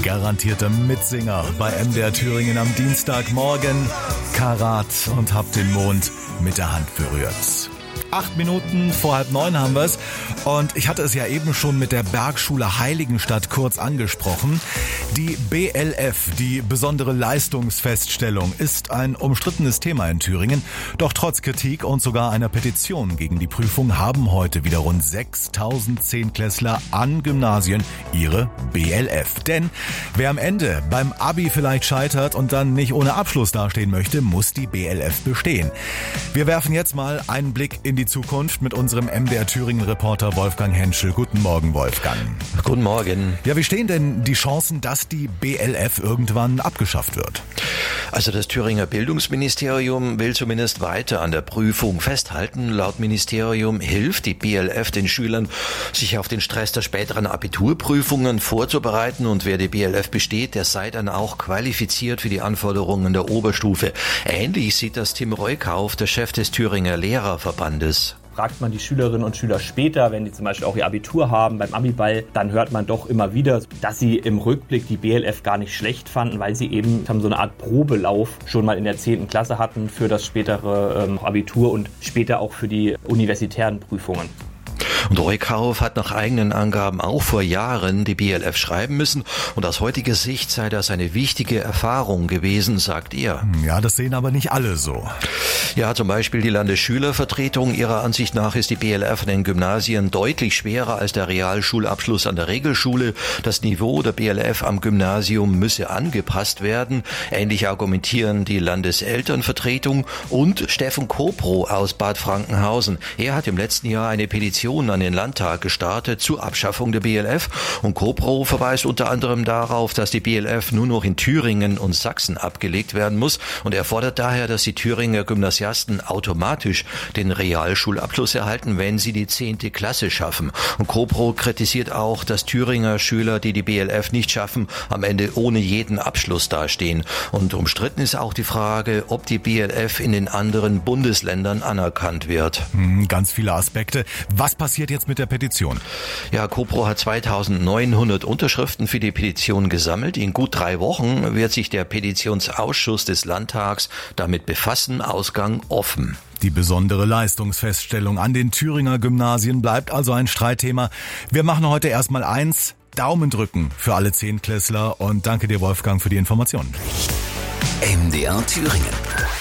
garantierte Mitsinger bei MDR Thüringen am Dienstagmorgen. Karat und hab den Mond mit der Hand berührt. 8 Minuten vor 8:30 haben wir es. Und ich hatte es ja eben schon mit der Bergschule Heiligenstadt kurz angesprochen. Die BLF, die besondere Leistungsfeststellung, ist ein umstrittenes Thema in Thüringen. Doch trotz Kritik und sogar einer Petition gegen die Prüfung haben heute wieder rund 6.000 Zehntklässler an Gymnasien ihre BLF. Denn wer am Ende beim Abi vielleicht scheitert und dann nicht ohne Abschluss dastehen möchte, muss die BLF bestehen. Wir werfen jetzt mal einen Blick in die Zukunft mit unserem MDR Thüringen-Reporter Wolfgang Henschel. Guten Morgen, Wolfgang. Guten Morgen. Ja, wie stehen denn die Chancen, dass die BLF irgendwann abgeschafft wird? Also das Thüringer Bildungsministerium will zumindest weiter an der Prüfung festhalten. Laut Ministerium hilft die BLF den Schülern, sich auf den Stress der späteren Abiturprüfungen vorzubereiten. Und wer die BLF besteht, der sei dann auch qualifiziert für die Anforderungen der Oberstufe. Ähnlich sieht das Tim Reukauf, der Chef des Thüringer Lehrerverbandes. Fragt man die Schülerinnen und Schüler später, wenn die zum Beispiel auch ihr Abitur haben, beim Abiball, dann hört man doch immer wieder, dass sie im Rückblick die BLF gar nicht schlecht fanden, weil sie eben so eine Art Probelauf schon mal in der 10. Klasse hatten für das spätere Abitur und später auch für die universitären Prüfungen. Und Reukauf hat nach eigenen Angaben auch vor Jahren die BLF schreiben müssen. Und aus heutiger Sicht sei das eine wichtige Erfahrung gewesen, sagt er. Ja, das sehen aber nicht alle so. Ja, zum Beispiel die Landesschülervertretung. Ihrer Ansicht nach ist die BLF an den Gymnasien deutlich schwerer als der Realschulabschluss an der Regelschule. Das Niveau der BLF am Gymnasium müsse angepasst werden. Ähnlich argumentieren die Landeselternvertretung und Steffen Kopro aus Bad Frankenhausen. Er hat im letzten Jahr eine Petition an den Landtag gestartet zur Abschaffung der BLF. Und Kopro verweist unter anderem darauf, dass die BLF nur noch in Thüringen und Sachsen abgelegt werden muss. Und er fordert daher, dass die Thüringer Gymnasiasten automatisch den Realschulabschluss erhalten, wenn sie die 10. Klasse schaffen. Und Kopro kritisiert auch, dass Thüringer Schüler, die die BLF nicht schaffen, am Ende ohne jeden Abschluss dastehen. Und umstritten ist auch die Frage, ob die BLF in den anderen Bundesländern anerkannt wird. Ganz viele Aspekte. Was passiert jetzt mit der Petition? Ja, Kopro hat 2.900 Unterschriften für die Petition gesammelt. In gut 3 Wochen wird sich der Petitionsausschuss des Landtags damit befassen. Ausgang offen. Die besondere Leistungsfeststellung an den Thüringer Gymnasien bleibt also ein Streitthema. Wir machen heute erstmal eins: Daumen drücken für alle Zehntklässler und danke dir, Wolfgang, für die Informationen. MDR Thüringen.